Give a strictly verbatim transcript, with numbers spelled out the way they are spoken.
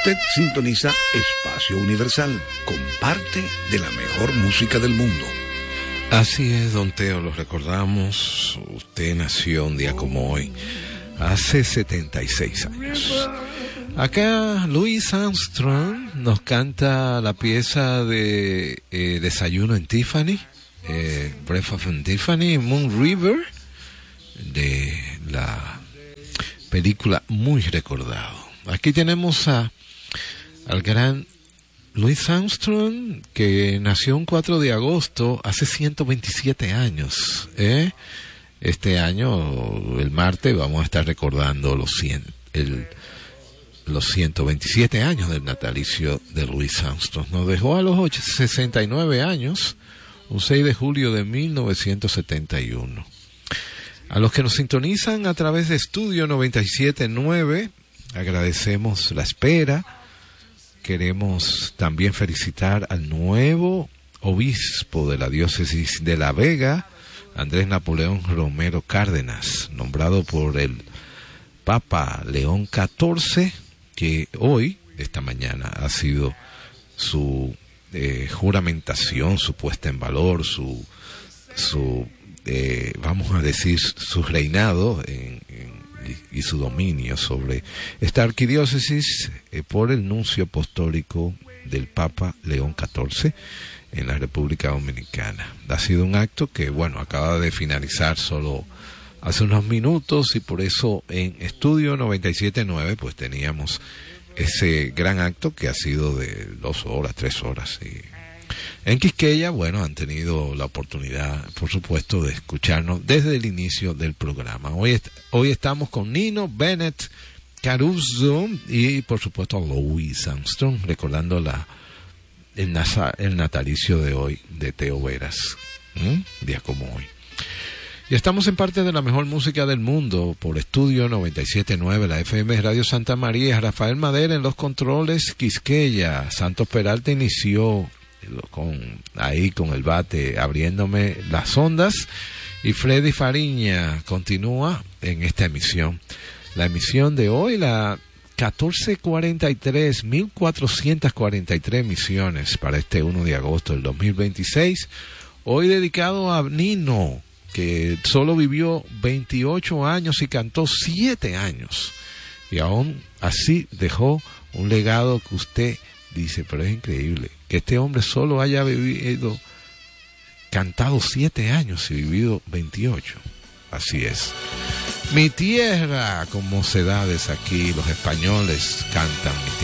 Usted sintoniza Espacio Universal, comparte de la mejor música del mundo. Así es, don Teo, lo recordamos. Usted nació un día como hoy, hace setenta y seis años. Acá Louis Armstrong nos canta la pieza de eh, Desayuno en Tiffany, eh, Breakfast in Tiffany, Moon River, de la película muy recordado. Aquí tenemos a al gran Louis Armstrong, que nació un cuatro de agosto, hace ciento veintisiete años. ¿eh? Este año, el martes, vamos a estar recordando los, cien, el, los ciento veintisiete años del natalicio de Louis Armstrong. Nos dejó a los sesenta y nueve años, un seis de julio de mil novecientos setenta y uno. A los que nos sintonizan a través de Estudio noventa y siete punto nueve, agradecemos la espera. Queremos también felicitar al nuevo obispo de la diócesis de La Vega, Andrés Napoleón Romero Cárdenas, nombrado por el Papa León catorce, que hoy, esta mañana, ha sido su eh, juramentación, su puesta en valor, su, su eh, vamos a decir, su reinado en, en y su dominio sobre esta arquidiócesis eh, por el nuncio apostólico del Papa León catorce en la República Dominicana. Ha sido un acto que, bueno, acaba de finalizar solo hace unos minutos, y por eso en Estudio noventa y siete punto nueve pues teníamos ese gran acto que ha sido de dos horas, tres horas. Y en Quisqueya, bueno, han tenido la oportunidad, por supuesto, de escucharnos desde el inicio del programa. Hoy, est- hoy estamos con Nino Bennett Caruso y, por supuesto, a Louis Armstrong, recordando la, el, nasa- el natalicio de hoy de Teo Veras, ¿Mm? día como hoy. Y estamos en parte de la mejor música del mundo por Estudio noventa y siete punto nueve, la F M Radio Santa María. Rafael Madera en los controles, Quisqueya. Santos Peralta inició con ahí con el bate abriéndome las ondas, y Freddy Fariña continúa en esta emisión, la emisión de hoy, la catorce cuarenta y tres, mil cuatrocientas cuarenta y tres emisiones para este uno de agosto del dos mil veintiséis, hoy dedicado a Nino, que solo vivió veintiocho años y cantó siete años, y aún así dejó un legado que usted dice, pero es increíble que este hombre solo haya vivido, cantado siete años y vivido veintiocho. Así es. Mi tierra, con mocedades aquí, los españoles cantan mi tierra.